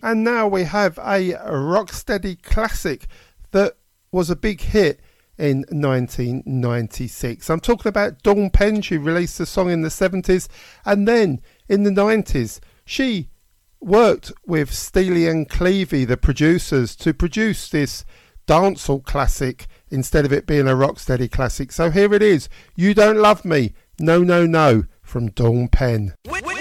And now we have a rocksteady classic that was a big hit in 1996. I'm talking about Dawn Penn. She released the song in the 70s, and then in the 90s she worked with Steely and Clevie, the producers, to produce this dancehall classic instead of it being a rocksteady classic. So here it is, You Don't Love Me, No No No, from Dawn Penn.